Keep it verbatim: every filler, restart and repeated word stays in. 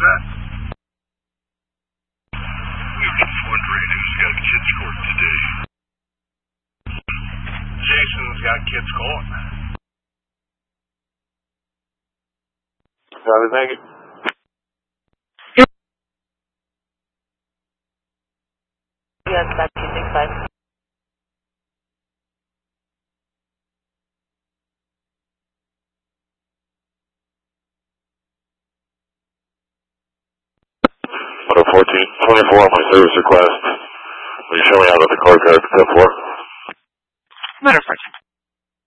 that? We were just wondering who's got kids court today. Jason's got kids court. Got it, thank you. Yes, back to six five. Auto fourteen twenty-four on my service request. Will you show me how to the car card to step four? Matter of fact.